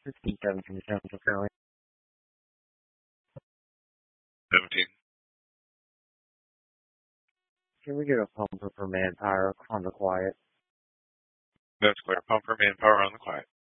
17 Central Carolina. 17. Can we get a pumper for manpower on the quiet? That's clear. Pump for manpower on the quiet.